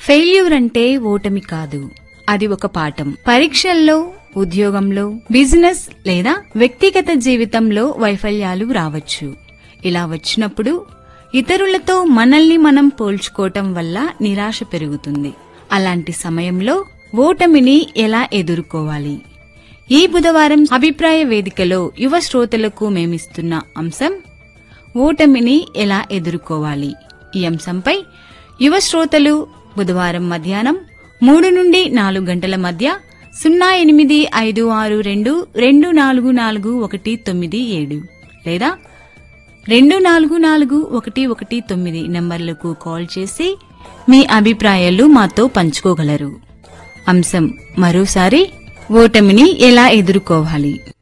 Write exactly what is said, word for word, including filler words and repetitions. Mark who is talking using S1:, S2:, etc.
S1: Failure అంటే ఓటమి కాదు, అది ఒక పాఠం. పరీక్షల్లో, ఉద్యోగంలో, బిజినెస్ లేదా వ్యక్తిగత జీవితంలో వైఫల్యాలు రావచ్చు. ఇలా వచ్చినప్పుడు ఇతరులతో మనల్ని మనం పోల్చుకోవటం వల్ల నిరాశ పెరుగుతుంది. అలాంటి సమయంలో ఓటమిని ఎలా ఎదుర్కోవాలి? ఈ బుధవారం అభిప్రాయ వేదికలో యువ శ్రోతలకు మేమిస్తున్న అంశం ఓటమిని ఎలా ఎదుర్కోవాలి. ఈ అంశంపై యువ శ్రోతలు బుధవారం మధ్యాహ్నం మూడు నుండి నాలుగు గంటల మధ్య సున్నా ఎనిమిది ఐదు ఆరు రెండు రెండు నాలుగు నాలుగు ఒకటి తొమ్మిది ఏడు లేదా రెండు నాలుగు నాలుగు ఒకటి ఒకటి తొమ్మిది నంబర్లకు కాల్ చేసి మీ అభిప్రాయాలు మాతో పంచుకోగలరు. అంశం మరోసారి, ఓటమిని ఎలా ఎదుర్కోవాలి.